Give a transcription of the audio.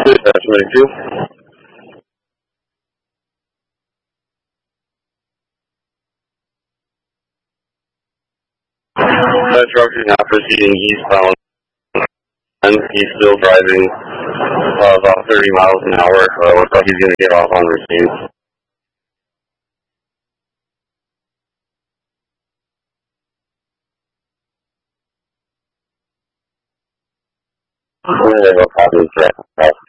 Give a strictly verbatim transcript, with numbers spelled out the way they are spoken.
twenty-two. That truck is now proceeding eastbound, and he's still driving uh, about thirty miles an hour. Uh, looks like he's going to get off on Racine. I'm going to go copy his